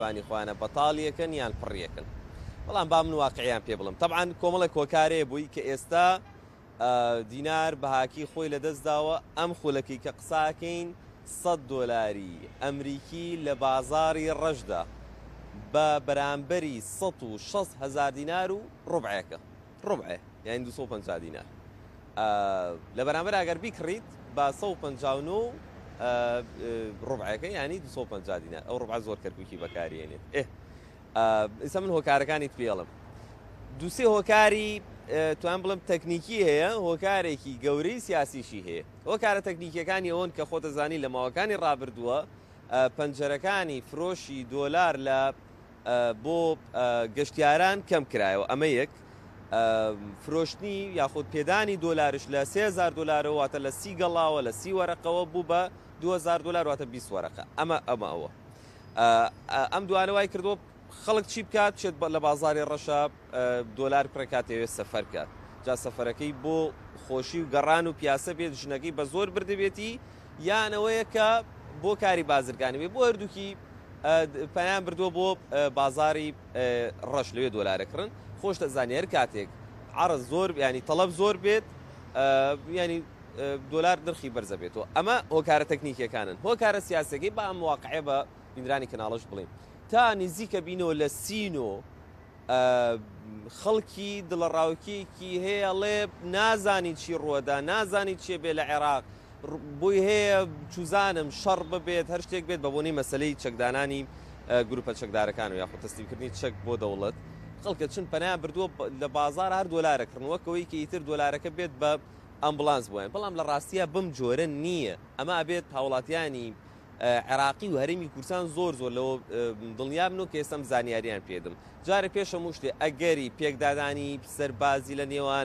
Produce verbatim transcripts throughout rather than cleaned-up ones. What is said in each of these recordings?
بانی خوانە بەتاڵیەکەن یان پڕیەکەن. بەڵام با من واقعیان پێ بڵم. طبعاً کۆمەڵێک کۆکارەیە بووی کە ئێستا دینار بەهاکی خۆی لەدەستداوە ئەم خولەکەی کە قساکەین سەد دۆلاری ئەمریکی لە بازاڕی ڕەشدا بە بەرامبەری سەد و شەست هەزار دینار و ڕوبعەکە ڕوبعێ یانی دووسە و پەنجا دینار لە بەرامبەر ئەگەر بیکڕیت بە سەد و پەنجا و نۆ ڕوبعەکە ینی دووسە و پەنجا دینار ئەو ڕوبع زۆر کەرکووکی بەکارێنێت. ئێ ئێستا من هۆکارەکانیت پێڵم دووسێ هۆکاری توان بڵم تەکنیکی هەیە هۆکارێکی گەورەی سیاسیشی هەیە. هۆکارە تەکنیکیەکانی ئەوەن کە خۆتەزانی لە ماوەکانی ڕابردووە پەنجەرەکانی فرۆشی دۆلار لە بۆ گەشتیاران کەم کرایەوە. ئەمە یەک فرۆشتنی یاخود پێدانی دۆلارش لە سێ هەزار دۆلارەوە واتە لە سی گەڵاوە لە سی وەرەقەوە بوو بە دوو هەزار دۆلار واتە بیست وەرەقە. ئەمە ئەمە ئەوە ئەم دوانەوای کردووە خەڵک چی بکات بچێت لە بازاری ڕەشە دۆلار پڕکاتەوێت سەفەر کات جا سەفەرەکەی بۆ خۆشی و گەڕان و پیاسە بێت ژنەکەی بە زۆر بردەبێتی یانەوەیە کە بۆ کاری بازرگانی بێت بۆ هەردووکی پەیان بردووە بۆ بازاری ڕەش لەوێ دۆلارەکڕن خۆش دەزانێ هەر کاتێک عەرض زۆر ینی تەڵەب زۆر بێت ینی دۆلار نرخی بەرزە بێتەوە. ئەمە هۆکارە تەکنیکیەکانن. هۆکارە سیاسەکەی بە ئەم واقعە بە بینرانی کەناڵەش بڵێم تا نزیکە بینەوە لە سینۆ خەڵکی دڵەڕاوکیەکی هەیە لێ نازانی چی ڕووەدا نازانی چێ بێ لە عێراق بۆی هەیە چوزانم شەڕ ببێت هەر شتێک بێت بە بۆنی مەسلەی چەکدانانی گروپە چەکدارەکان و یاخود تەسلیمکردنی چەک بۆ دەوڵەت خەڵکە چن پەنایان بردووە لە بازار هەر دۆلارەکردنەوەکەوەی کە ئیتر دۆلارەکە بێت بە ئەمبڵانس بووین. بەڵام لە ڕاستیە بم جۆرە نییە. ئەمە ئەبێت هاوڵاتیانی عێراقی و هەرێمی کوردستان زۆر زۆر لەوە دڵنیا بن و کە ئێستەم زانیاریان پێدم. جارە پێشە موشتێ ئەگەری پێکدادانی سەربازی لە نێوان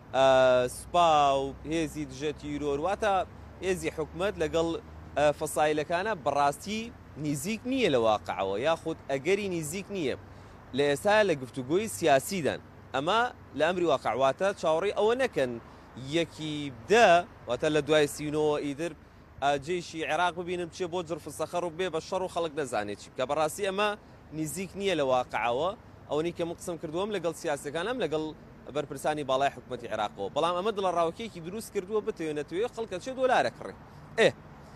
سوپا و هێزی دژە تیرۆر واتە هێزی حکومەت لەگەڵ فەسایلەکانە بەڕاستی نزیک نییە لە واقعەوە یاخود ئەگەری نزیک نییە لە ئێستا لە گفتوگۆی سیاسیدان. ئەمە لە ئەمری واقعواتە چاوەڕێی ئەوە نەکەن یەکی دە واتە لە دوای سینەوە ئیدر جێشی عێراق ببینم چێ بۆ جرف سەخەڕ و بێ بە شەڕ و خەڵک نەزانێت چی بکە. بەڕاستی ئەمە نزیک نییە لە واقعەوە ئەوەی کە من قسم کردووەم لەگەڵ سیاسەکانم لەگەڵ بەرپرسانی باڵای حکوومەتی عێراقەوە. بەڵام ئەمە دڵەڕاوکێکی دروست کردووە بتوێنێتوێ خەڵکە چێ دۆلارە کڕێ. ئێ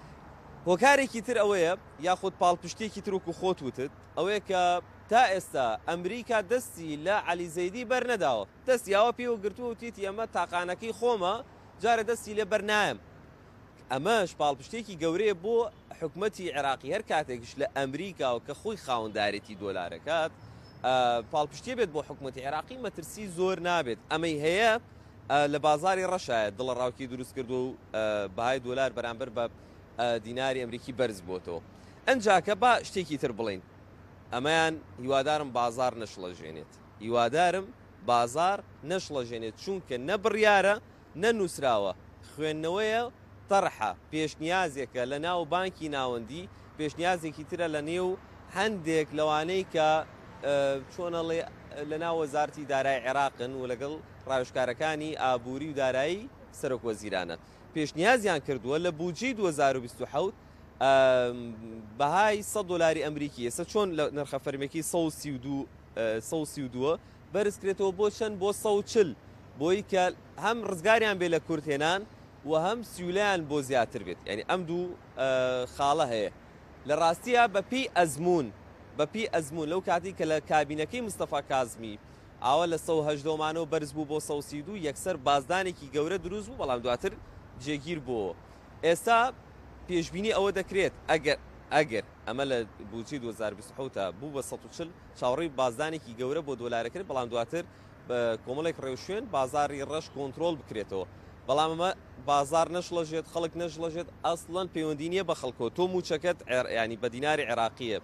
هۆکارێکی تر ئەوەیە یاخود پاڵپشتێکی تر وەکو خۆت وتت ئەوەیە کە تا ئێستا ئەمریکا دەستی لە عەلی زەیدی بەرنەداوە دەستیاوە پێوە گرتووە وتیتی ئەمە تاقانەکەی خۆمە جارە دەستی لێ بەرنایەم. ئەمەش پاڵپشتێکی گەورەیە بۆ حکوومەتی عێراقی هەر کاتێکش لە ئەمریکاوە کە خۆی خاوەندارێتی دۆلارەکات پاڵپشتێ بێت بۆ حکوومەتی عێراقی مەترسی زۆر نابێت. ئەمەی هەیە لە بازاری ڕەشایە دڵەڕاوکی دروست کردو و بەهای دۆلار بەرامبەر بە دیناری ئەمریکی بەرز بۆتەوە. ئەنجاکە با شتێکی تر بڵین ئەمەیان هیوادارم بازار نەشڵەژێنێت هیوادارم بازار نەشڵەژێنێت چونکە نەبڕیارە نەنووسراوە خوێندنەوەیە تەرحە پێشنیازێکە لە ناو بانکی ناوەندی پێشنیازێکی ترە لە نێو هەندێک لەوانەی کە چۆنەڵێ لە ناو وەزارەتی دارایی عێراقن و لەگەڵ ڕاوێژکارەکانی ئابووری و دارایی سەرۆکوەزیرانە پێشنیازیان کردووە لە بودجەی دوو هەزار و بیست و حەوت بەهای سەد دۆلاری ئەمریکی ئێستا چۆن لە نرخە فەرمیەکەی سەد و سی و دووە بەرزکرێتەوە بۆ چەند بۆ سەد و چل بۆی کە هەم ڕزگاریان بێ لە کورتێنان و هەم سیولیان بۆ زیاتر بێت. یعنی ئەم دوو خاڵە هەیە لە ڕاستیە بەپی ئەزمون بەپی ئەزمون لەو کاتی کە لە کابینەکەی مستەفا کازمی ئاوە لە سەد و هەژدەمانەوە بەرز بوو بۆ سەد و سی و دوو یەکسەر بازدانێکی گەورە دروست بوو بەڵام دواتر جێگیر بووە. ئێستا پێشبینی ئەوە دەکرێت ئەگەر ئەگەر ئەمە لە بودجەی دوو هەزار و بیست و حەوت بوو بە سەد و چل چاوەڕێی بازدانێکی گەورە بۆ دۆلارەکرد بەڵام دواتر بە کۆمەڵێک ڕێوشوێن بازاری ڕەش کۆنتترۆل بکرێتەوە. بەڵام ئەمە بازار نەشڵەژێت خەڵک نەژڵەژێت ئەسڵەن پەیوەندی نییە بە خەڵکەوە تۆ موچەکەت ینی بە دیناری عێراقیە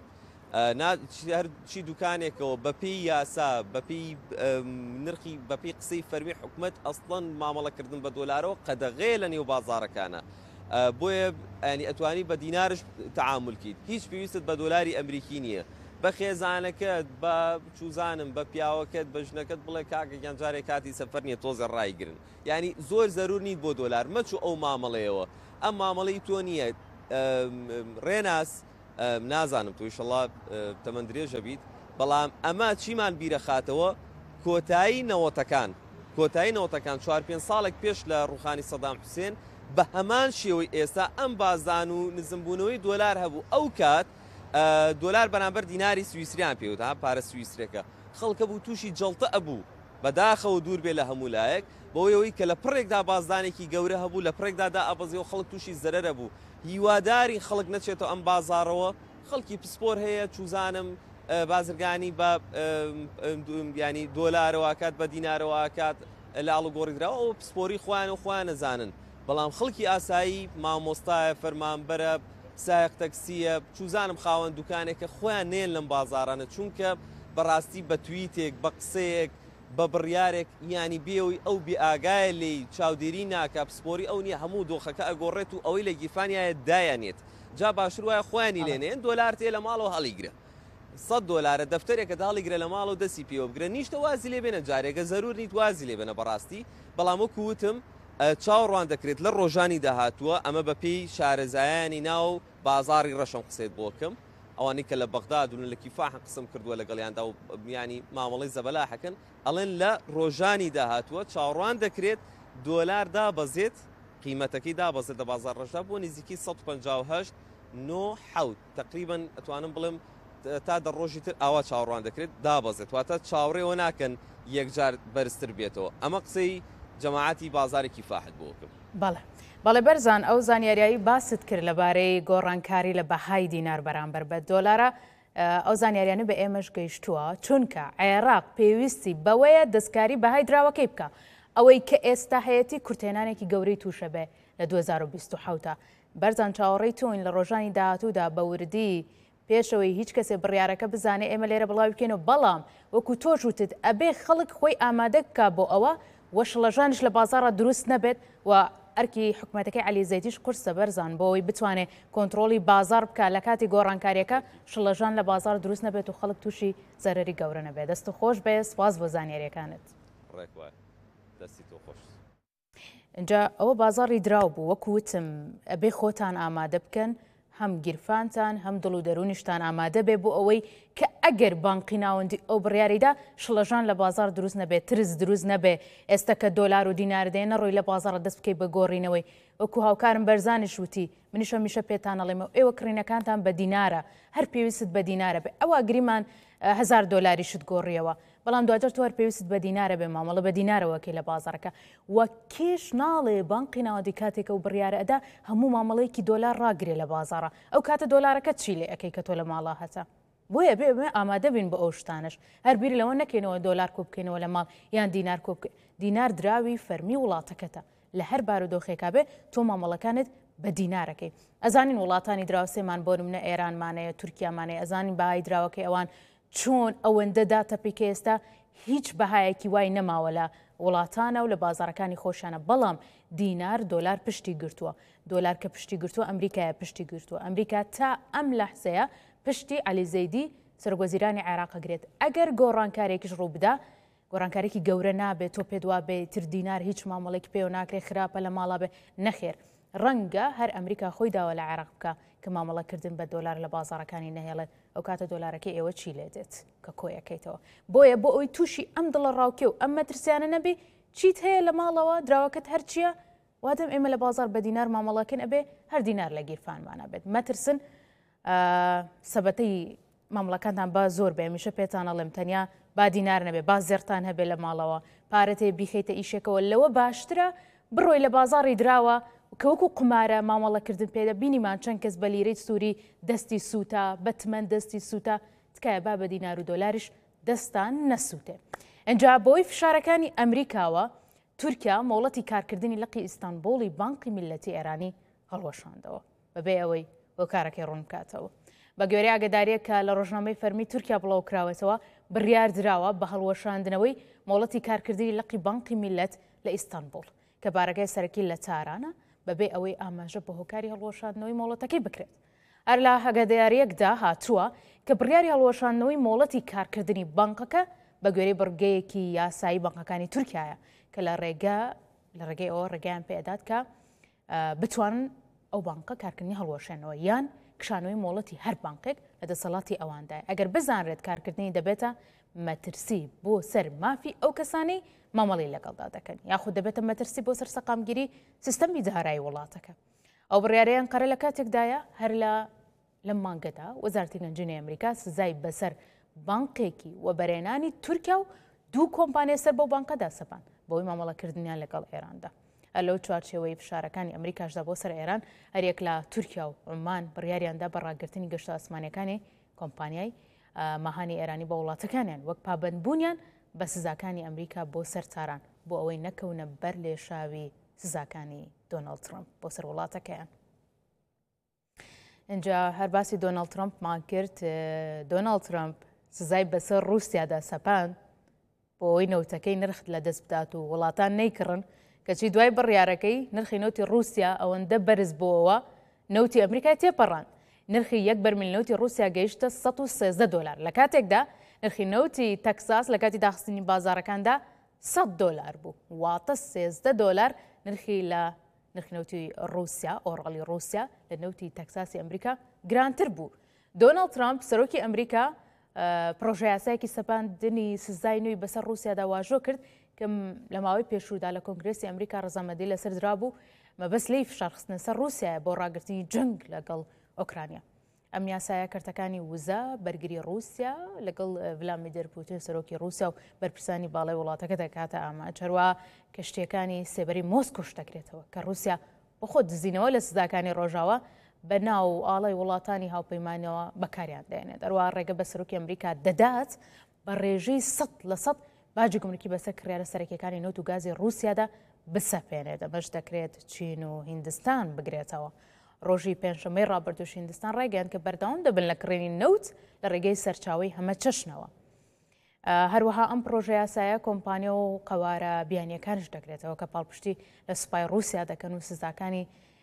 هەرچی دوکانێکەوە بەپێی یاسا بەپێی نرخی بەپێی قسەی فەرمی حکوومەت ئەسڵەن مامەڵەکردن بە دۆلارەوە قەدەغەیە لە نێو بازارەکانە بۆیە ئەنی ئەتوانی بە دینارش تەعامولکیت هیچ پێویستت بە دۆلاری ئەمریکی نییە بە خێزانەکەت بە چوزانم بە پیاوەکەت بە ژنەکەت بڵێ کاکەگیان جارێک کاتی سەفەر نییە تۆزە ڕایگرن ینی زۆر زەرور نیت بۆ دۆلار مەچوو ئەو مامەڵەیەوە ئەم مامەڵەی تۆ نییە ڕێناس نازانم تو ئینشەڵڵا تەمەند درێژە بیت بەڵام ئەمە چیمان بیرە خاتەوە کۆتایی نەوەتەکان کۆتایی نەوەتەکان چوار پێنج ساڵێک پێش لە ڕوخانی سەدام حوسێن بە هەمان شێوەی ئێستا ئەم بازان و نزمبوونەوەی دۆلار هەبوو ئەو کات دۆلار بەرامبەر دیناری سویسریان پێوتها پارە سویسرێکە خەڵکە بوو تووشی جەڵتە ئەبوو بەداخەوە دوور بێ لە هەموو لایەک بۆیەوەی کە لە پڕێکدا بازدانێکی گەورە هەبوو لە پڕێکدادا ئەبەزیەوە خەڵک تووشی زەرەرە بوو هیواداری خەڵک نەچێتەوە ئەم بازارەوە خەڵکی پسپۆر هەیە چوزانم بازرگانی بە ینی دۆلارەوەکات بە دینارەوەکات لە ئاڵوگۆڕیدراوە ئەو پسپۆری خوان و خوان نەزانن بەڵام خەڵکی ئاسایی مامۆستایە فەرمانبەرە سایق تەکسیە چوزانم خاوەن دوکانێکە خۆیان نێن لەم بازارانە چونکە بەڕاستی بە تویتێک بە قسەیەک بە بڕیارێک ینی بێەوەی ئەو بێ ئاگایە لێی چاودێری ناکە پسپۆری ئەو نییە هەموو دۆخەکە ئەگۆڕێت و ئەوەی لە گیرفانیایە دایانێت جا باشتر وایە خۆیانی لێنێن دۆلار تێ لە ماڵەوە هەڵیگرە سەد دۆلارە دەفتەرێکە هەڵیگرە لە ماڵەوە دەستی پێوە بگرە نیشتە وازی لێ بێنە جارێکە زەرور نیت وازی لێ بێنە بەڕاستی بەڵام وەکو وتم چاوەڕوان دەکرێت لە ڕۆژانی داهاتووە ئەمە بەپێی شارەزایانی ناو بازاری ڕەشەم قسەیت بۆکەم ئەوانی کە لە بەغداد و لە کیفاح قسم کردووە لەگەڵیاندا و ینی مامەڵی زەبەلا حەکەن ئەڵێن لە ڕۆژانی داهاتووە چاوەڕوان دەکرێت دۆلار دابەزێت قیمەتەکەی دابەزێت لە بازار ڕەشدا بۆ نزیکی سەد و پەنجا و هەشت نۆ حەوت تقریبا ئەتوانم بڵێم تا دە ڕۆژی تر ئاوا چاوەڕوان دەکرێت دابەزێت واتە چاوەڕێەوە ناکەن یەکجار بەرزتر بێتەوە ئەمە قسەی جەماعەتی بازارێکی فاحت بۆکەم بەڵێ بەڵێ بەرزان ئەو زانیاریایی باست کرد لەبارەی گۆڕانکاری لە بەهای دینار بەرامبەر بە دۆلارە ئەو زانیاریانە بە ئێمەش گەیشتووە چونکە عێراق پێویستی بەوەیە دەستکاری بەهای دراوەکەی بکە ئەوەی کە ئێستا هەیەی کورتێنانێکی گەورەی تووشە بێ لە دوو هەزار و بیست و حەوت بەرزان چاوەڕێی تۆین لە ڕۆژانی داهاتوودا بە وردی پێشەوەی هیچ کەسێ بڕیارەکە بزانێ ئێمە لێرە بڵاو بکەینەوە بەڵام وەکو تۆش وتت ئەبێ خەڵک خۆی ئامادە بکە بۆ ئەوە وە شڵەژانش لە بازارە دروست نەبێت و ئەرکی حکوومەتەکەی عەلی زەیدیش قورسە بەرزان بۆەوەی بتوانێت کۆنتترۆلی بازار بکە لە کاتی گۆڕانکاریەکە شڵەژان لە بازار دروست نەبێت و خەڵک تووشی زەرری گەورە نەبێت دەست خۆش بێ سواز بۆ زانیاریەکانت دەستی تۆ خۆش اینجا ئەوە بازاری دراو بوو وەکو وتم ئەبێ خۆتان ئامادە بکەن هەم گیرفانتان هەم دڵ و دەرونیشتان ئامادە بێ بۆ ئەوەی کە ئەگەر بانقی ناوەندی ئەو بڕیاریدا شڵەژان لە بازار دروست نەبێت ترس دروست نەبێ ئێستا کە دۆلار و دینار دێنە ڕۆی لە بازارە دەست بکەی بە گۆڕینەوەی وەکو هاوکارم بەرزانیش وتی منیشە میشە پێتان ئەڵێمە ئێوە کڕینەکانتان بە دینارە هەر پێویست بە دینارە بێ ئەوە گریمان هزار دۆلاری شت گۆڕیەوە بەڵام دواتر تو هەر پێویست بە دینارە بێ مامەڵە بە دینارەوەکەی لە بازارەکە وە کێش ناڵێ بانقی ناوەندی کاتێکە و بڕیارە ئەدا هەموو مامەڵەیەکی دۆلار ڕاگرێ لە بازارە ئەو کاتە دۆلارەکە چی لێ ئەەکەی کە تۆ لە ماڵا هەتا بۆیە بێ بێ ئامادە بین بە ئەو شتانش هەر بیری لەوە نەکەینەوە دۆلار کۆ بکەینەوە لە ماڵ یان دینار کۆ بکە دینار دراوی فەرمی وڵاتەکەتە لە هەر بارودۆخێکا بێ تۆ مامەڵەکانت بە دینارەکەی ئەزانین وڵاتانی دراوسێمان بۆ نمونە ئێرانمانەیە تورکیامانەیە ئەزانین بەهای دراوەکەی ئەوان چۆن ئەوەندەدا تەپیکە ئێستا هیچ بەهایەکی وای نەماوە لە وڵاتانە و لە بازارەکانی خۆشانە بەڵام دینار دۆلار پشتی گرتووە دۆلار کە پشتی گرتووە ئەمریکایە پشتی گرتووە ئەمریکا تا ئەم لەحزەیە پشتی عەلی زەیدی سەرۆکوەزیرانی عێراق گرێت ئەگەر گۆڕانکارێکیش ڕوو بدا گۆڕانکارێکی گەورە نابێت تۆ پێ دوا بێ تر دینار هیچ مامەڵێکی پێوە ناکرێت خراپە لە ماڵا بێ نەخێر ڕەنگە هەر ئەمریکا خۆی داوە لە عێراق بکە کە مامەڵەکردن بە دۆلار لە بازارەکانی نەهێڵێت ئەو کاتە دۆلارەکەی ئێوە چی لێ دێت کە کۆیەکەیتەوە بۆیە بۆ ئەوی تووشی ئەم دڵە ڕاوکێ و ئەم مەترسیانە نەبێ چیت هەیە لە ماڵەوە دراوەکەت هەرچیە وادەم ئێمە لە بازار بە دینار مامەڵەکەن ئەبێ هەر دینار لە گیرفانمانە بێت مەترسن سەبەتەی مامەڵەکانتان با زۆر بێ میشە پێتان ئەڵێم تەنیا با دینار نەبێ با زێرتان هەبێ لە ماڵەوە پارەتێ بیخیتە ئیشێکەوە لەوە باشترە بڕۆی لە بازاڕی دراوە کەوەکو قمارە مامەڵەکردن پێدا بینیمان چەند کەس بە لیرەی سووری دەستی سووتە بەتمەن دەستی سووتە تکایە با بە دینار و دۆلاریش دەستان نەسووتێ ئەنجا بۆی فشارەکانی ئەمریکاوە تورکیا مۆڵەتی کارکردنی لەقی ئیستانبوڵی بانقی میلەتی ئێرانی هەڵوەشاندەوە بەبێ ئەوەی بۆ کارەکەی ڕوون بکاتەوە بە گوێرەی ئاگاداریە کە لە ڕۆژنامەی فەرمی تورکیا بڵاو کراوێتەوە بڕیار دراوە بە هەڵوەشاندنەوەی مۆڵەتی کارکردنی لەقی بانقی میلەت لە ئیستانبوڵ کە بارەکەی سەرەکی لە تارانە بەبێ ئەوەی ئاماژە بە هۆکاری هەڵوەشاندنەوەی مۆڵەتەکەی بکرێت هەر لە هەگەداریەکدا هاتووە کە بڕیاری هەڵوەشاندنەوەی مۆڵەتی کارکردنی بانقەکە بە گوێرەی بڕگەیەکی یاسایی بانقەکانی تورکایە کە لە ڕێگە لە ڕێگەی ئەوە ڕێگەیان پێدات کە بتوانن ئەو بانقە کارکردنی هەڵوەشێنەوە یان کشانەوەی مۆڵەتی هەر بانقێک لە دەسەڵاتی ئەواندای ئەگەر بزانرێت کارکردنی دەبێتە مەترسی بۆ سەر مافی ئەو کەسانی مامەڵی لەگەڵدا دەکەن یاخود دەبێتە مەترسی بۆ سەر سەقامگیری سیستەمی داهارایی وڵاتەکە ئەو بڕیارەیان قەرە لە کاتێکدایە هەر لە لەم مانگەدا وەزارەتی گەنجینەی ئەمریکا سزای بەسەر بانقێکی وەبەرهێنانی تورکیا و دوو کۆمپانیای سەر بەو بانکەدا سەپان بۆی مامەڵەکردنیان لەگەڵ ئێراندا لەو چوارچێوەی فشارەکانی ئەمریکاشدا بۆ سەر ئێران هەرێک لە تورکیا و عمان بڕیاریاندا بە ڕاگررتنی گەشتە ئاسمانیەکانی کۆمپانیای ماهانی ئێرانی بە وڵاتەکانیان وەک پابندبوونیان بە سزاکانی ئەمریکا بۆ سەر چاران بۆ ئەوەی نەکەونە بەر لێشاوی سزاکانی دۆناڵد ترامپ بۆ سەر وڵاتەکەیان. اینجا هەر باسی دۆناڵد ترامپمان کرد دۆناڵد ترامپ سزای بەسەر رووسیادا سەپاند بۆ ئەوەی نەوتەکەی نرخ لە دەست بدات و وڵاتان نەیکڕن کەچی دوای بڕیارەکەی نرخی نەوتی رووسیا ئەوەندە بەرز بووەوە نەوتی ئەمریکای تێپەڕان نرخی یەک بەرمیل نەوتی رووسیا گەیشتە سەد و سێزدە دۆلار لە کاتێکدا نرخی نەوتی تەکساس لە کاتی داخستنی بازارەکاندا سەد دۆلار بوو واتە سێزدە دۆلار نرخی لە نرخی نەوتی رووسیا ئۆڕەڵی رووسیا لە نەوتی تەکساسی ئەمریکا گرانتر بوو. دۆناڵد ترامپ سەرۆکی ئەمریکا پرۆژە یاسایەکی سەپاندنی سزای نوێی بەسەر رووسیادا واژۆ کرد کە لە ماوەی پێشوودا لە کۆنگرێسی ئەمریکا ڕەزامەندی لەسەر درابوو مەبەست لی فشارخستنە سەر رووسیایە بۆ ڕاگررتنی جەنگ لەگەڵ ئۆکرانیا. ئەم یاسایە کەرتەکانی وزە بەرگری رووسیا لەگەڵ ڤلادیمیر پوتین سەرۆکی رووسیا و بەرپرسانی باڵای وڵاتەکە دەکاتە ئاماج هەروە کەشتیەکانی سێبەری مۆسکۆش دەکرێتەوە کە رووسیا بە خۆ دزینەوە لە سزاکانی ڕۆژاوە بە ناو ئاڵای وڵاتانی هاوپەیمانەوە بەکاریان دێنێت ئەروە ڕێگە بە سەرۆکی ئەمریکا دەدات بە ڕێژەی سەد لە سەد باجی گومرکی بەسەر کڕیارە سەرەکیەکانی نەوت و گازی رووسیادا بسەپێنێت ئەمەش دەکرێت چین و هیندستان بگرێتەوە. ڕۆژی پێنجشەمەی ڕابردوو هیندستان ڕێگەیان کە بەردەوام دەبن لە کڕێنی نەوت لە ڕێگەی سەرچاوی هەمە چەشنەوە. هەروەها ئەم پرۆژە یاسایە کۆمپانیا و قەوارە بیانیەکانش دەکرێتەوە کە پاڵپشتی لە سوپای رووسیا دەکەن و سزاکانی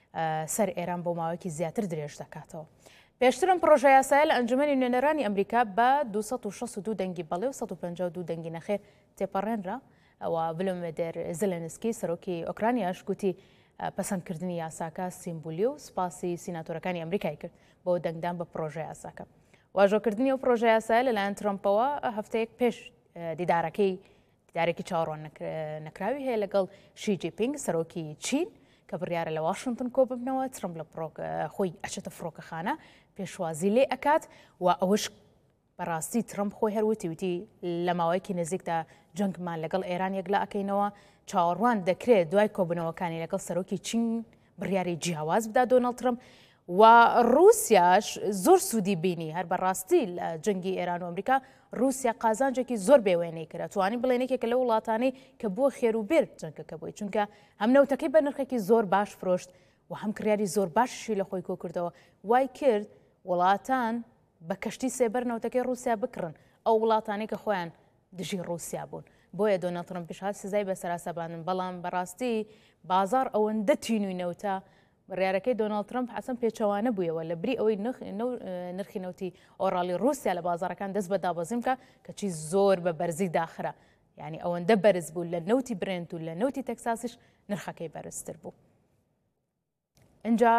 سەر ئێران بۆ ماوەیەکی زیاتر درێژ دەکاتەوە. پێشترم پرۆژە یاسایە لە ئەنجومەنی نوێنەرانی ئەمریکا بە دووسەد و شەست و دوو دەنگی بەڵێ و سەد و پەنجا و دوو دەنگی نەخێر تێپەڕێنرا ئەوە ڤلۆدیمیر زێلێنسکی سەرۆکی ئۆکرانیاش گوتی پەسەندکردنی یاساکە سیمبولی و سپاسی سیناتۆرەکانی ئەمریکای کرد بۆ دەنگدان بە پرۆژە یاساکە. واژۆکردنی ئەو پرۆژە یاسایە لەلایەن ترامپەوە هەفتەیەک پێش دیدارەکەی دیدارێکی چاوەڕوان نەکراوی هەیە لەگەڵ شی جینپینگ سەرۆکی چین کە بڕیارە لە واشنگتن کۆ ببنەوە ترامپ لە خۆی ئەچێتە فڕۆکەخانە پێشوازی لێ ئەکات و ئەوش بەڕاستی ترامپ خۆی هەروتی وتی لە ماوەیەکی نزیکدا جەنگمان لەگەڵ ئێران یەکلا ئەکەینەوە چاوەڕوان دەکرێت دوای کۆبنەوەکانی لەگەڵ سەرۆکی چین بڕیاری جیاواز بدا دۆناڵد ترامپ و رووسیاش زۆر سوودی بینی هەر بەڕاستی لە جەنگی ئێران و ئەمریکا رووسیا قازانجێکی زۆر بێوێنەی کرد توانی بڵێنێکێکە لە وڵاتانەی کە بووە خێر و بێر جەنگەکە بووی چونکە هەم نەوتەکەی بە نرخێکی زۆر باش فرۆشت و هەم کڕیاری زۆر باششی لە خۆی کۆ کردەوە وای کرد وڵاتان بە کەشتی سێبەر نەوتەکەی رووسیا بکڕن ئەو وڵاتانی کە خۆیان دژی رووسیا بوون بۆیە دۆناڵد ترامپ پیشهات سزای بەسەرا سەباندن بەڵام بەڕاستی بازار ئەوەندە تینووی نەوتە بڕیارەکەی دۆناڵد ترامپ حەسەن پێچەوانە بوویەوە لە بری ئەوەی نرخی نەوتی ئۆڕاڵی رووسیا لە بازارەکان دەست بە دابەزیم کە کەچی زۆر بە بەرزی داخرا یعنی ئەوەندە بەرز بوو لە نەوتی برنت و لە نەوتی تەکساسش نرخەکەی بەرزتر بوو. اینجا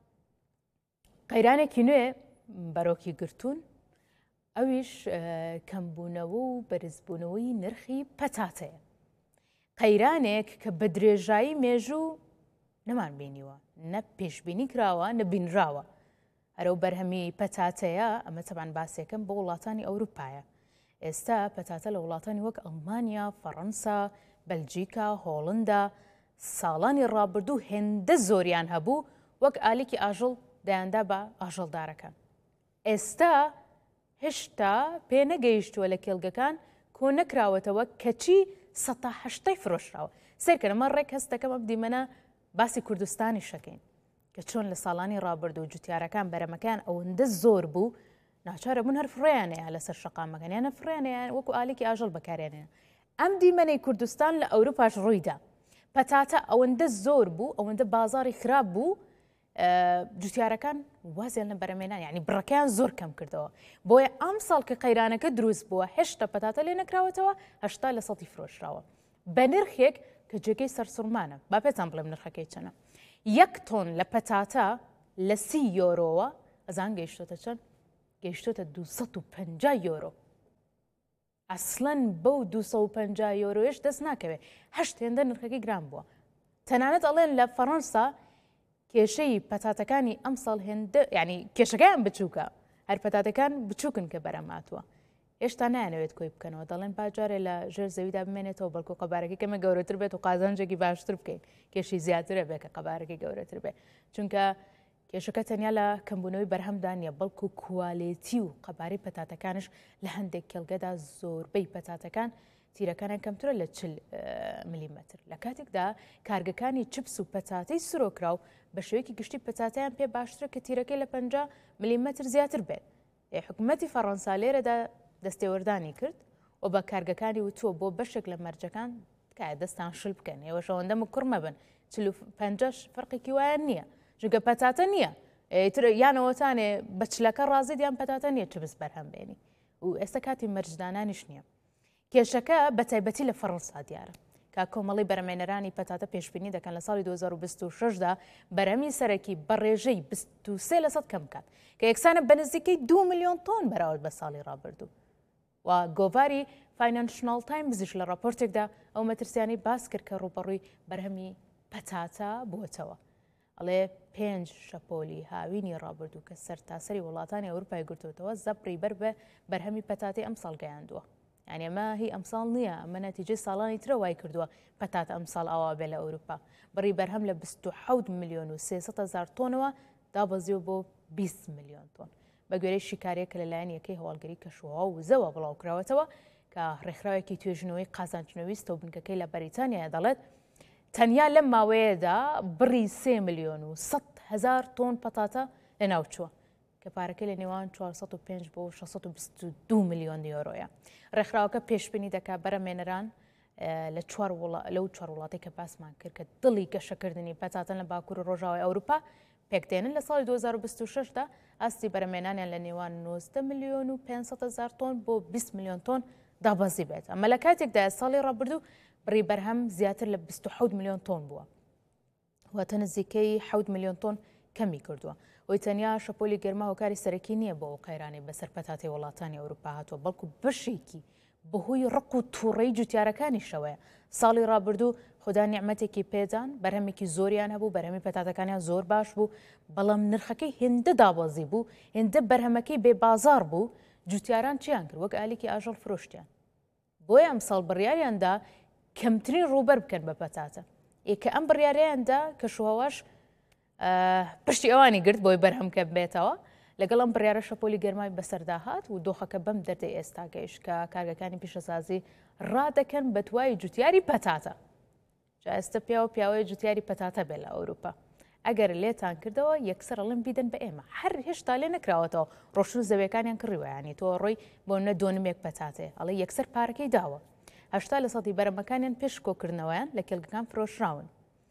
قەیرانێکی نوێ بەرۆکی گرتوون ئەویش کەمبوونەوە و بەرزبوونەوەی نرخی پەتاتەیە. قەیرانێک کە بە درێژایی مێژوو نەمان بینیوە نە پێشبینی کراوە نەبینراوە هەرەو بەرهەمی پەتاتەیە ئەمە تەبان باسێکم بۆ وڵاتانی ئەوروپایە. ئێستا پەتاتە لە وڵاتانی وەک ئەڵمانیا، فەڕەنسا، بەلجیکا، هۆڵندا ساڵانی ڕابردوو هێندە زۆریان هەبوو وەک ئالێکی ئاژەڵ دەیاندا بە ئاژەڵدارەکان. ئێستا هێشتا پێ نەگەیشتووە لە کێڵگەکان کۆ نەکراوەتەوە کەچی سەد تا هەشتای فرۆشراوە. سێرکە ئەمە ڕێک هەست دەکەم ئەم دیمەنە باسی کوردستانی شەکەین کە چۆن لە ساڵانی ڕابردوو جوتیارەکان بەرەمەکان ئەوەندە زۆر بوو ناچارە بوون هەر فڕێیانەیە لەسەر شەقامەکان یانە فڕێیانیان وەکو ئالێکی ئاژەڵ بەکارێنێن. ئەم دیمەنەی کوردستان لە ئەوروپاش ڕوویدا پەتاتە ئەوەندە زۆر بوو ئەوەندە بازاری خراپ بوو جوتیارەکان وازیان لە بەرەمێنان یعنی بڕەکەیان زۆر کەم کردەوە بۆیە ئەم ساڵ کە قەیرانەکە دروست بووە هێشتا پەتاتە لێ نەکراوەتەوە هەشتا لە سەدی فرۆشراوە بە نرخێک کە جێگەی سەرسوڕمانە با پێتان بڵێم نرخەکەی چەنە. یەک تۆن لە پەتاتە لە سی یۆرۆوە ئەزان گەیشتۆتە چەند؟ گەیشتۆتە دووسەد و پەنجا یۆرۆ. ئەسڵەن بەو دووسەد و پەنجا یۆرۆیش دەست ناکەوێت، هەشت هێندە نرخەکەی گران بووە. تەنانەت ئەڵێن لە فەڕەنسا کێشەی پەتاتەکانی ئەم ساڵ هێندە، یعنی کێشەکەیان بچووکە، هەر پەتاتەکان بچووکن کە بەرەماتوە. هێشتا نایانەوێت کۆی بکەنەوە، دەڵێن باجارێ لە ژێر زەویدا بمێنێتەوە بەڵکو قەبارەکەی کەمە گەورەتر بێت و قازانجێکی باشتر بکەین، کێشی زیاترە بێت کە قەبارەکەی گەورەتر بێت. چونکە کێشەکە تەنیا لە کەمبوونەوەی بەرهەمدا نیە، بەڵکو کوالێتی و قەبارەی پەتاتەکانش لە هەندێک کێڵگەدا زۆربەی پەتاتەکان تیرەکانیان کەمترە لە چل میلیمەتر. لە کاتێکدا کارگەکانی چپس و پەتاتەی سرۆکراو بە شێوەیەکی گشتی پەتاتیان پێ باشترە کە تیرەکەی لە پەنجا میلیمەتر زیاتر بێت. حکوومەتی فەڕەنسا لێرەدا دەستێوەردانی کرد و بە کارگەکانی وتووە بۆ بەشێک لە مەرجەکان کای دەستان شل بکەن، ئێوە شەوەندە کوڕ مەبن، چل و پەنجاش فەرقێکی وایە نییە، چونکە پەتاتە نییە، یانەوەتانێ بە چلەکە ڕازید یان پەتاتە نییە چ بس بەرهەم بێنی و ئێستا کاتی مەرجدانانیش نییە. کێشەکە بە تایبەتی لە فەڕەنسا دیارە کا کۆمەڵی بەرهەمێنەرانی پەتاتە پێشبینی دەکەن لە ساڵی دوو هەزار و بیست و شەشدا بەرهەمی سەرەکی بە ڕێژەی بیست و سێ لە سەد کەم بکات کە یەکسانە بە نزیکەی دوو ملیۆن تۆن بەراورد بە ساڵی ڕابردوو. و گۆڤاری فاینانشنال تایمزیش لە راپۆرتێکدا ئەو مەترسیانی باس کرد کە ڕوبەڕووی بەرهەمی پەتاتە بووەتەوە. ئەڵێ پێنج شەپۆلی هاوینی ڕابردوو کە سەرتاسەری وڵاتانی ئەوروپای گرتوتەوە زەبری بەر بە بەرهەمی پەتاتی ئەمساڵ گەیاندووە. یعنی ئەمە هی ئەمساڵ نییە، ئەمە نەتیجەی ساڵانی ترە وای کردووە پەتات ئەمساڵ ئەوا بێ لە ئەوروپا. بڕی بەرهەم لە بیست و حەوت ملیۆن و سێسەد هەزار تۆنەوە دابەزیوە بۆ بیست ملیۆن تۆن بە گوێرەی شیکاریە کە لەلایەن یەکەی هەواڵگەری کەشوها و زەوە بڵاوکراوەتەوە کە ڕێکخراوێکی توێژنەوەی قازانجنەوەی ستە و بنکەکەی لە بەریتانیا دەڵێت تەنیا لەم ماوەیەدا بڕی سێ ملیۆن و سەد هەزار تۆن پەتاتە لە ناوچووە کە پارەکەی لە نێوان چوارسەد و پێنج بۆ شەشسەد و بیست و دوو ملیۆن یۆرۆیە. ڕێکخراوەکە پێشبینی دەکات بەرهەمێنەران لەو چوار وڵاتی کە باسمان کرد کە دڵی گەشەکردنی پەتاتەن لە باکوور و ڕۆژاوای ئەوروپا پێکدێنن لە ساڵی دوو هەزار و بیست و شەشدا ئاستی بەرهەمێنانیان لە نێوان نۆزدە ملیۆن و پێنجسەد هەزار تۆن بۆ بیست ملیۆن تۆن دابەزی بێت. ئەمە لە کاتێکدا ساڵی ڕابردوو بڕی بەرهەم زیاتر لە بیست و حەوت ملیۆن تۆن بووە، واتە نزیکەی حەوت ملیۆن تۆن کەمی کردووە. وی تەنیا شەپۆلی گەرما هۆکاری سەرەکی نییە بۆ قەیرانی بەسەر پەتاتی وڵاتانی ئەوروپا هاتووە، بەڵکو بەشێکی بەهۆی ڕق و تووڕەی جوتیارەکانی شەوەیە. ساڵی ڕابردوو خدا نیعمەتێکی پێدان، بەرهەمێکی زۆریان هەبوو، بەرهەمی پەتاتەکانیان زۆر باش بوو، بەڵام نرخەکەی هێندە دابەزی بوو، هێندە بەرهەمەکەی بێ بازار بوو، جوتیاران چیان کرد وەک ئالیکی ئاژەڵ فرۆشتیان. بۆیە ئەم ساڵ بڕیاریاندا کەمترین ڕووبەر بکەن بە پەتاتە. ئێکە ئەم بڕیاریاندا کە شوهەواش پشتی ئەوانی گرت بۆی بەرهەمکە بێتەوە لەگەڵ ئەم بڕیارە شەپۆلی گەرمای بەسەرداهات و دۆخەکە بەم دەردەی ئێستا گەیشت کە کارگەکانی پیشەسازی ڕادەکەن بە توای جوتیاری پەتاتە. جا ئێستا پیاوە پیاوەیە جوتیاری پەتاتە بێت لە ئەوروپا. ئەگەر لێتان کردەوە یەکسەر ئەڵێن بیدەن بە ئێمە، هەر هێشتا لێ نەکراوەتەوە ڕۆشن و زەویەکانیان کڕیوە، ینی تۆ ڕۆی بۆ نە دۆنمێک پەتاتێ، ئەڵێ یەکسەر پارەکەی داوە. هەشتا لە سەدی بەرەمەکانیان پێش کۆکردنەوەیان لە کێڵگەکان فرۆشراون.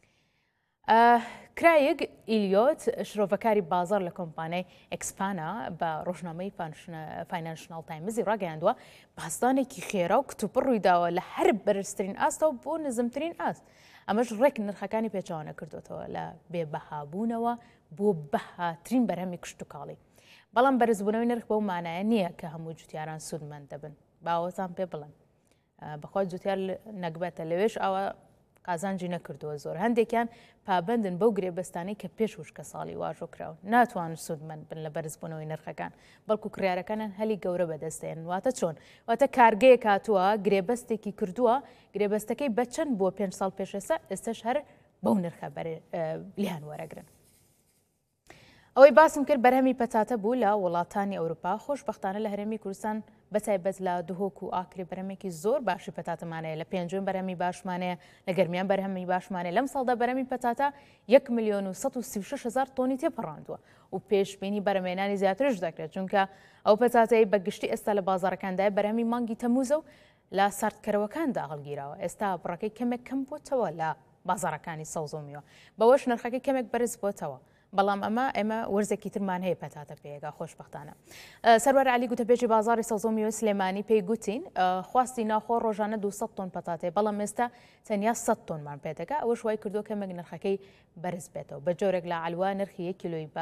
کرایەک ئیلیۆت شرۆڤەکاری بازار لە کۆمپانیای ئەکسپانە بە ڕۆژنامەی فاینانشنال تایمزی ڕاگەیاندووە پاسدانێکی خێرا و کتوپڕ ڕوویداوە لە هەر بەرزترین ئاستەوە بۆ نزمترین ئاست. ئەمەش ڕێک نرخەکانی پێچوانە کردوێتەوە لە بێبەهابوونەوە بۆ بەهاترین بەرهەمی کشتتوکاڵی. بەڵام بەرزبوونەوەی نرخ بەو مانایە نییە کە هەموو جوتیاران سوودمەند دەبن. باوەتان پێ بڵێن بەخوا جوتیار نەکبێتە لەوێش ئەوە قازانجی نەکردووە زۆر. هەندێکیان پابندن بەو گرێبەستانەی کە پێش وشکە ساڵی واژۆ کراون، ناتوانن سوودمەند بن لە بەرزبوونەوەی نرخەکان، بەڵکو کڕیارەکانیان هەلی گەورە بەدەستێن. واتە چۆن؟ واتە کارگەیەک هاتووە گرێبەستێکی کردووە، گرێبەستەکەی بە چەند بۆ پێنج ساڵ پێشەسە ئێستش هەر بەو نرخە لیان وەرەگرن. ئەوەی باسم کرد بەرهەمی پەتاتە بوو لە وڵاتانی ئەوروپا، خۆشبەختانە لە هەرێمی کوردستان بەتایبەت لە دهۆک و ئاکری بەرهەمێکی زۆر باشی پەتاتەمانەیە، لە پێنجۆم بەرهەمی باشمانەیە، لە گەرمیان بەرهەمی باشمانەیە. لەم ساڵدا بەرهەمی پەتاتە یەک ملیۆن و سەد و سی و شەش هەزار تۆنی تێپەڕاندووە و پێشبینی بەرهەمێنانی زیاترش دەکرێت، چونکە ئەو پەتاتەی بەگشتی ئێستا لە بازاڕەکاندای بەرهەمی مانگی تەمووزە و لە ساردکەرەوەکاندا هەڵگیراوە. ئێستا بڕەکەی کەمێک کەم بۆتەوە لە بازاڕەکانی سەوزۆمیەوە، بەوەش نرخەکەی کەمێک بەرز بۆتەوە. بەڵام ئەمە ئێمە وەرزێکی ترمان هەیە پەتاتە پێیەکە خۆشبەختانە. سەروەر عەلی گوتەپێکی بازاڕی سەوزۆمی و سلێمانی پێی گوتین خواستی ناخۆ ڕۆژانە دووسەد تۆن پەتاتێ، بەڵام ئێستا تەنیا سەد تۆنمان پێدەکا. ئەوەش وای کردووە کەمێک نرخەکەی بەرز بێتەوە. بە جۆرێک لە عەلوا نرخی یەک کیلۆی بە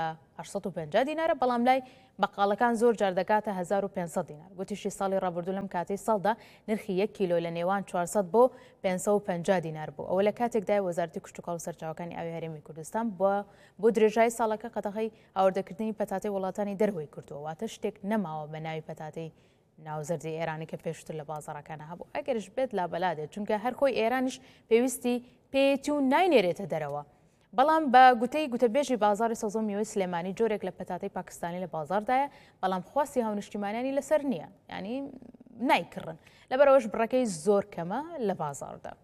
هەشت و پەنجا دینارە، بەڵام لای بەقاڵەکان زۆر جار دەکاتە هەزار و پێنجسەد دینار. گوتیشی ساڵی ڕابردوو لەم کاتەی ساڵدا نرخی یەک کیلۆ لە نێوان چوارسەد بۆ پێنجسەد و پەنجا دینار بوو. ئەوە لە کاتێکدای وەزارەتی کشتوکاڵ و سەرچاوەکانی ئاوی هەرێمی کوردستان بۆ بۆ درێژای ساڵەکە قەدەغەی ئاوردەکردنی پەتاتەی وڵاتانی دەرەوەی کردووە، واتە شتێک نەماوە بە ناوی پەتاتەی ناوزەردی ئێرانی کە پێشتر لە بازاڕەکانە هەبوو. ئەگەرش بێت لابەلادێت، چونکە هەر خۆی ئێرانیش پێویستی پێێتی و ناینێرێتە دەرەوە. بەڵام بە گوتەی گوتەبێژی بازاری سەوز و میوەی سلێمانی جۆرێک لە پەتاتەی پاکستانی لە بازاردایە، بەڵام خواستی هاونیشتیمانیانی لەسەر نییە، ینی نایکڕن، لەبەرەوەش بڕەکەی زۆر کەمە لە بازاردا.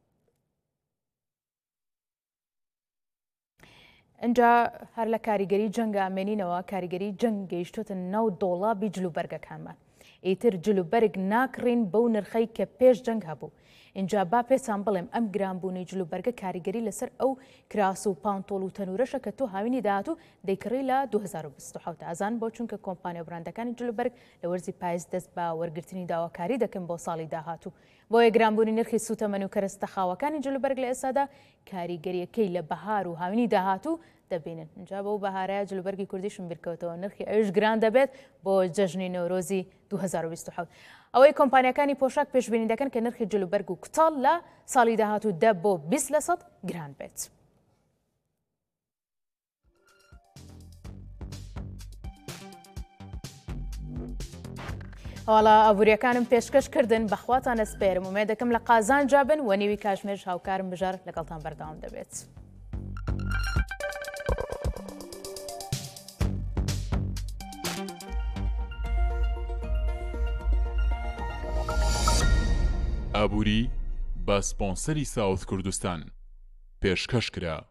اینجا هەر لە کاریگەری جەنگ ئامێنینەوە، کاریگەری جەنگ گەیشتوتە ناو دۆڵابی جلوبەرگەکانمان. ئیتر جلوبەرگ ناکڕین بەو نرخەی کە پێش جەنگ هەبوو. اینجا با پێچان بڵێم ئەم گرانبوونی جلوبەرگە کاریگەری لەسەر ئەو کراس و پانتۆڵ و تەنورەشە کە تۆ هاوینی داهاتوو دەیکڕی لە دوو هەزار و بیست و حەوت. ئازان بۆ چونکە کۆمپانیا و براندەکانی جلوبەرگ لە وەرزی پاییز دەست بە وەرگرتنی داواکاری دەکەن بۆ ساڵی داهاتوو. بۆیە گرانبوونی نرخی سوتەمەنی و کەرەستەخاوەکانی جلوبەرگ لە ئێستادا کاریگەریەکەی لە بەهار و هاوینی داهاتوو دەبینن. اینجا بەو بەهارەیە جلوبەرگی کوردیشم بیرکەوتەوە، نرخی ئەوش گران دەبێت بۆ جەژنی نەورۆزی دوو هەزار و بیست و حەوت. ئەوەی کۆمپانیەکانی پۆشاک پێشبینی دەکەن کە نرخی جلوبەرگ و کتاڵ لە ساڵی داهاتوو دە بۆ بیست لە سەد گران بێت. هەواڵە ئابوووریەکانم پێشکەشکردن بەخواتان ئەسپێرم، ومێ دەکەم لە قازان جابن و نیوی کاتژمێر هاوکارم بژار لەگەڵتان بەردەوام دەبێت. ئابووری بە سپۆنسەری ساوت کوردستان پێشکەشکرا.